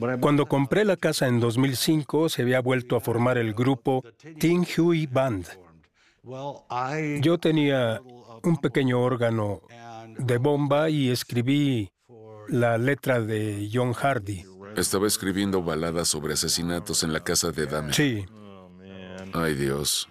Cuando compré la casa en 2005, se había vuelto a formar el grupo Ting Hui Band. Yo tenía un pequeño órgano de bomba y escribí la letra de John Hardy. Estaba escribiendo baladas sobre asesinatos en la casa de Dahmer. Sí, Ay, Dios.